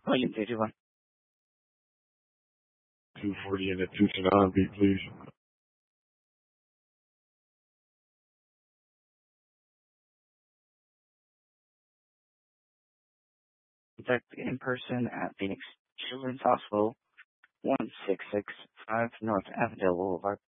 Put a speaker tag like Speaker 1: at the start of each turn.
Speaker 1: Oh, you did one.
Speaker 2: 240 and a 2 beat, please.
Speaker 1: Contact in person at Phoenix Children's Hospital, 1665 North Avondale Boulevard.